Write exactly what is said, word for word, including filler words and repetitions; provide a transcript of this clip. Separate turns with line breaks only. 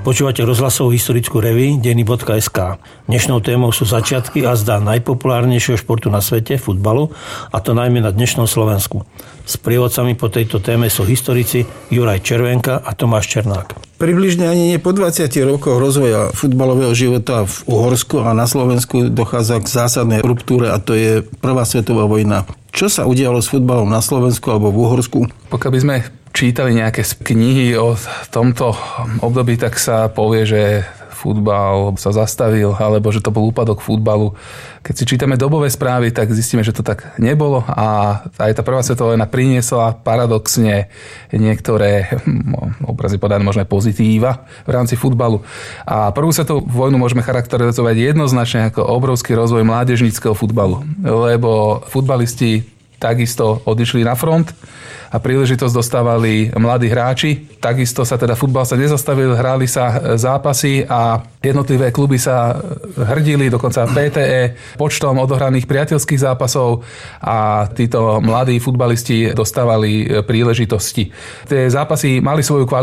Počúvate rozhlasovú historickú reví denní bodka es ká. Dnešnou témou sú začiatky a zdá najpopulárnejšieho športu na svete, futbalu, a to najmä na dnešnom Slovensku. Sprievodcami po tejto téme sú historici Juraj Červenka a Tomáš Černák.
Približne ani nie po dvadsiatich rokoch rozvoja futbalového života v Uhorsku a na Slovensku dochádza k zásadnej ruptúre, a to je Prvá svetová vojna. Čo sa udialo s futbalom na Slovensku alebo v Uhorsku?
Pokiaľ by sme čítali nejaké knihy o tomto období, tak sa povie, že futbal sa zastavil, alebo že to bol úpadok futbalu. Keď si čítame dobové správy, tak zistíme, že to tak nebolo, a aj tá prvá svetová vojna priniesla paradoxne niektoré, obrazy povedané, možno pozitíva v rámci futbalu. A prvú svetovú vojnu môžeme charakterizovať jednoznačne ako obrovský rozvoj mládežníckeho futbalu, lebo futbalisti takisto odišli na front a príležitosť dostávali mladí hráči. Takisto sa teda futbal sa nezastavil, hráli sa zápasy a jednotlivé kluby sa hrdili, dokonca pé té é, počtom odohraných priateľských zápasov, a títo mladí futbalisti dostávali príležitosti. Tie zápasy mali svoju kvalitu,